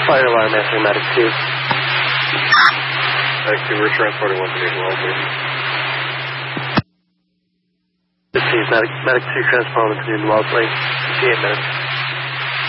Fire alarm, answering Medic 2. Medic 2, we're transporting 1 to Newton Wellesley. Medic 2, transport 1 to Newton Wellesley. 58 minutes.